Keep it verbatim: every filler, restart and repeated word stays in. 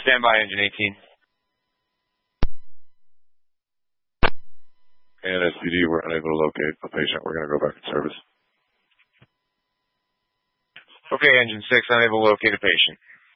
Stand by, engine eighteen. And S P D, we're unable to locate a patient. We're going to go back in service. Okay, engine six, unable to locate a patient.